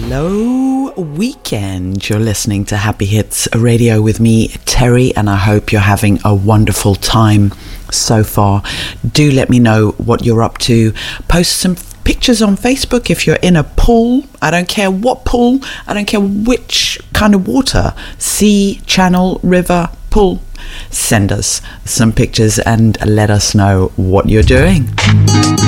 Hello, weekend. You're listening to Happy Hits Radio with me, Terry, and I hope you're having a wonderful time so far. Do let me know what you're up to. Post some pictures on Facebook if you're in a pool. I don't care what pool. I don't care which kind of water. Sea, channel, river, pool. Send us some pictures and let us know what you're doing.